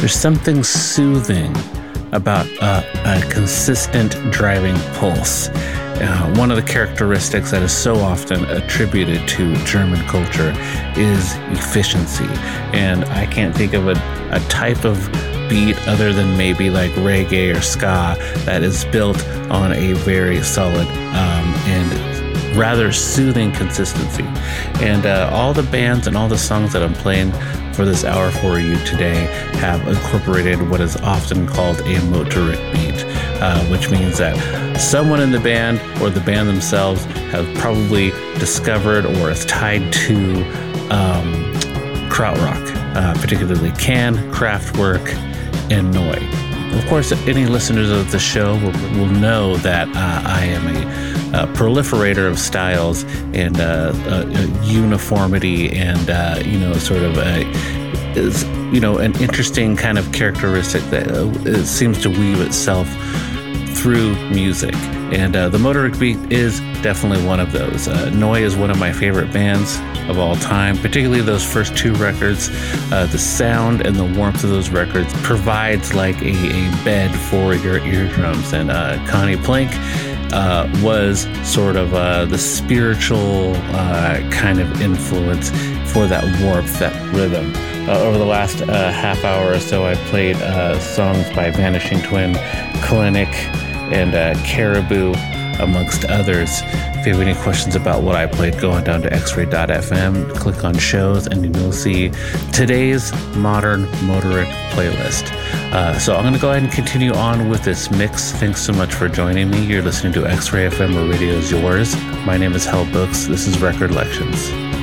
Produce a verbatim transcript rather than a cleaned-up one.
There's something soothing about uh, a consistent driving pulse. Uh, one of the characteristics that is so often attributed to German culture is efficiency. And I can't think of a, a type of beat other than maybe like reggae or ska that is built on a very solid um, and rather soothing consistency. And uh, all the bands and all the songs that I'm playing for this hour for you today have incorporated what is often called a motoric beat, uh, which means that someone in the band or the band themselves have probably discovered or is tied to um, krautrock, uh, particularly Can, Kraftwerk, and Neu! Of course, any listeners of the show will, will know that uh, I am a, a proliferator of styles and uh, uh, uniformity and, uh, you know, sort of a, is, you know, an interesting kind of characteristic that uh, it seems to weave itself through music. And uh, the motoric beat is definitely one of those. Uh, Neu! Is one of my favorite bands of all time, particularly those first two records. Uh, the sound and the warmth of those records provides like a, a bed for your eardrums. And uh, Conny Plank uh, was sort of uh, the spiritual uh, kind of influence for that warmth, that rhythm. Uh, over the last uh, half hour or so, I played uh, songs by Vanishing Twin, Clinic, and uh, Caribou, amongst others. If you have any questions about what I played, go on down to x ray dot f m, click on shows, and you'll see today's Modern Motoric playlist. Uh, so I'm going to go ahead and continue on with this mix. Thanks so much for joining me. You're listening to X-Ray F M, where radio is yours. My name is Hell Books. This is Record Lections.